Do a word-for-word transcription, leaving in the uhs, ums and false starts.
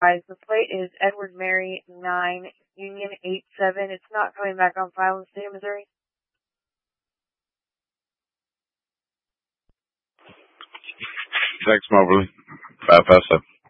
Guys, the plate is Edward Mary nine Union eight seven. It's not coming back on file in the state of Missouri. Thanks, Moberly. five five seven.